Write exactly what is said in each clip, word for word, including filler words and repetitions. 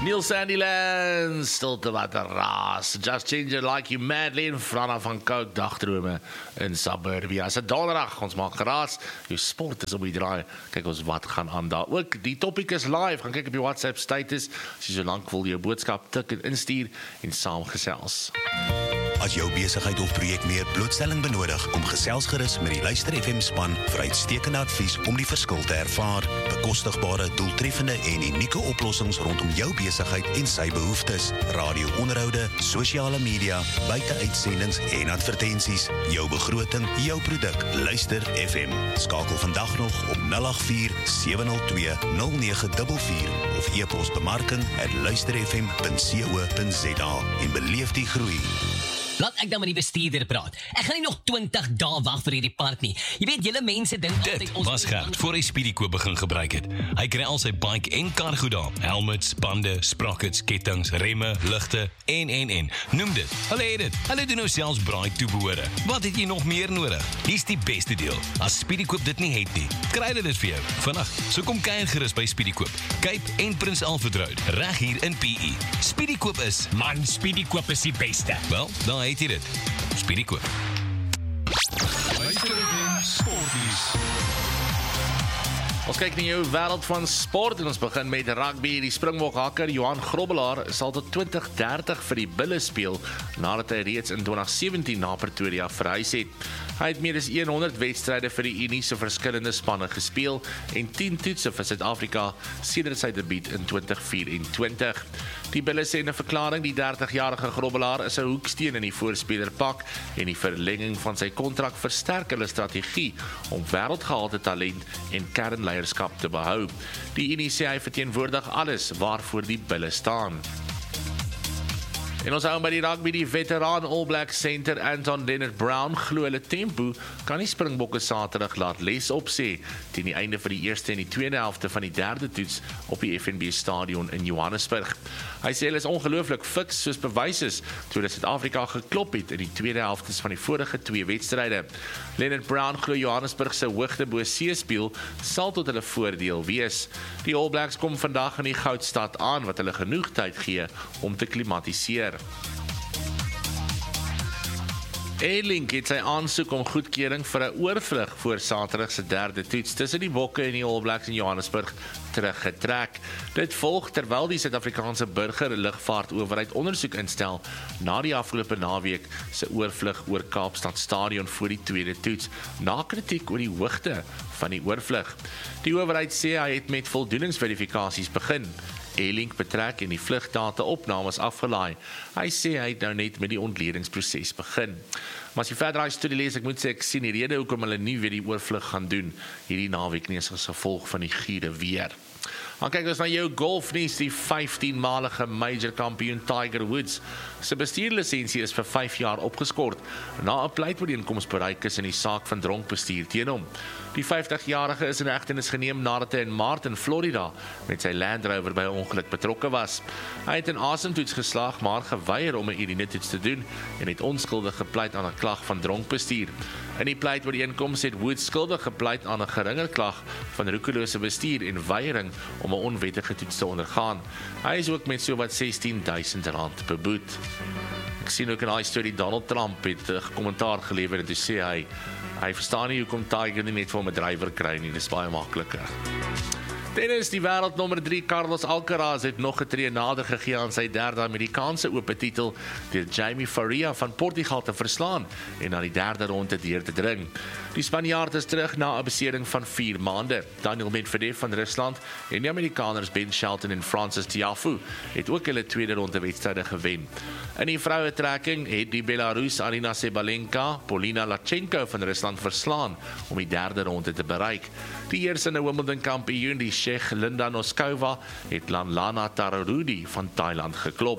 Neil Sandilands, stilte wat een raas. Just change it like you madly in front van Coke dagdrome in Suburbia. Is 'n donderdag, ons maak geraas. Jou sport is op die draai. Kyk ons wat gaan aan daar. Ook die topic is live. Gaan kyk op die WhatsApp status. As jy so lank wil jou boodskap tik en instuur en saamgesels. As jou besigheid of projek meer blootstelling benodig, kom gesels gerus met die Luister F M span vir uitstekende advies om die verskil te ervaar. Bekostigbare, doeltreffende en unieke oplossings rondom jou besigheid en sy behoeftes. Radio-onderhoude, sosiale media, buite-uitsendings en advertensies. Jou begroting, jou produk. Luister F M. Skakel vandag nog op nul agt vier sewe nul twee nul nege vier vier of e-pos bemarking at luisterfm punt co punt za en beleef die groei. Laat ek dan met die bestuurder praat. Ek gaan nie nog twintig dae wag vir hierdie park nie. Jy weet, julle mense dink altyd Dit was Gert voor hy Speedykoop begin gebruik het. Hy kry al sy bike en cargo daar. Helmets, bande, sprockets, kettings, remme, ligte en en en. Noem dit. Hulle het dit. Hulle doen nou selfs braai toebehore. Wat het jy nog meer nodig? Hier's die beste deel. As Speedykoop dit nie het nie, kry hulle dit vir jou vandag. So kom kuier gerus by Speedykoop. Cape en Prins Alfred Road, reg hier in P E. Speedykoop is Man, Speedykoop is die beste. Wel, dan het jy dit. Speedykoop. Luister F M Sportnieuws. Ons kyk na jou wêreld van sport en ons begin met rugby. Die Springbok hakker Johan Grobbelaar sal tot twintig dertig vir die Bulle speel nadat hy reeds in twintig sewentien na Pretoria verhuis het. Hy het meer as honderd wedstryde vir die Unie se verskillende spanne gespeel en tien toetse vir Suid-Afrika sedert sy debuut in twintig vyf en twintig. Die Bulle sê in 'n verklaring die dertig-jarige Grobbelaar is 'n hoeksteen in die voorspelerpak en die verlenging van sy kontrak versterk hulle strategie om wêreldgehalte talent en kernleierskap te behou. Die Unie sê hy verteenwoordig alles waarvoor die Bulle staan. En ons hou by die rugby, die veteraan All Black center Anton Lienert-Brown glo hulle tempo kan die Springbokke Saterdag laat les opsê teen die einde van die eerste en die tweede helfte van die derde toets op die F N B stadion in Johannesburg. Hy sê hulle is ongelooflik fiks soos bewys is toe hulle Suid-Afrika geklop het in die tweede helftes van die vorige twee wedstryde. Lienert-Brown glo Johannesburg se hoogte bo seespieël sal tot hulle voordeel wees. Die All Blacks kom vandag in die Goudstad aan wat hulle genoeg tyd gee om te klimatiseer. Airlink het sy aansoek om goedkeuring vir 'n oorvlug voor Saterdag se derde toets tussen die Bokke en die All Blacks in Johannesburg teruggetrek. Dit volg terwyl die Suid-Afrikaanse burger lugvaartowerheid ondersoek instel na die afgelope naweek se oorvlug oor Kaapstad Stadion voor die tweede toets, na kritiek oor die hoogte van die oorvlug. Die owerheid sê hy het met voldoeningsverifikasies begin. Airlink betrek en die vlugdata opnames afgelaai. Hy sê hy het nou net met die ontledingsproses begin. Maar as jy verder daai studie lees, ek moet sê ek sien die rede hoekom hulle nie weer die oorvlug gaan doen hierdie naweek nie as gevolg van die gure weer. Dan kyk ons na jou golfnuus. Die vyftienmalige major kampioen Tiger Woods se bestuurlisensie is vir vyf jaar opgeskort na 'n pleitooreenkoms bereik is in die saak van dronk bestuur teen hom. Die vyftigjarige is in hegtenis geneem nadat hy in Maart in Florida met sy Land Rover by 'n ongeluk betrokke was. Hy het in asemtoets geslaag, maar geweier om 'n urinetoets te doen en het onskuldig gepleit aan 'n klag van dronk bestuur. In die pleitooreenkoms het Woods skuldig gepleit aan 'n geringer klag van roekelose bestuur en weiering om 'n onwettige toets te ondergaan. Hy is ook met sowat sestien duisend rand beboet. Ek sien ook in daai storie Donald Trump het 'n kommentaar gelewer en toe sê hy hy verstaan nie hoekom Tiger nie net vir 'n drywer kry nie, dis baie makliker. Tennis, die wêreld nommer drie Carlos Alcaraz het nog 'n tree nader gegee aan sy derde Amerikaanse ope titel deur Jamie Faria van Portugal te verslaan en na die derde ronde deur te dring. Die Spanjaard is terug na 'n besering van vier maande. Daniel Medvedev van Rusland en die Amerikaners Ben Shelton en Francis Tiafoe het ook hulle tweede ronde wedstryde gewen. In die vrouetrekking het die Belarus Arina Sabalenka Polina Lachenko van Rusland verslaan om die derde ronde te bereik. Die heersende Wimbledon kampioen, die Tsjech Linda Noskova, het Lana Tararudi van Thailand geklop.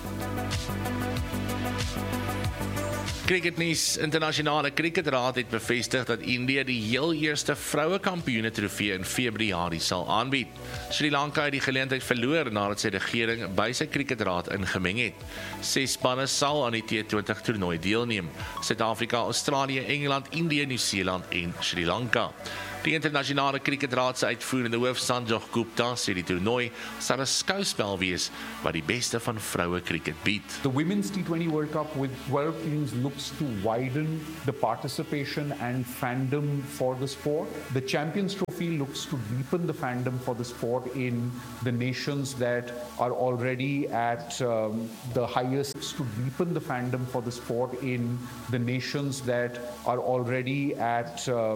Cricketnuus. Internasionale Cricketraad het bevestig dat India die heel eerste vroue kampioene trofee in Februarie sal aanbied. Sri Lanka het die geleentheid verloor nadat sy regering by sy cricketraad ingemeng het. Ses spanne sal aan die T twintig toernooi deelneem: Suid-Afrika, Australië, Engeland, Indië, Nieu-Seeland en Sri Lanka. Die internasionale kriketraad se uitvoerende hoof Sanjog Gupta sê die toernooi sal 'n skouspel wees wat die beste van vroue kriket bied. The Women's T twenty World Cup with twelve teams looks to widen the participation and fandom for the sport. The Champions Trophy looks to deepen the fandom for the sport in the nations that are already at um, the highest, to deepen the fandom for the sport in the nations that are already at uh,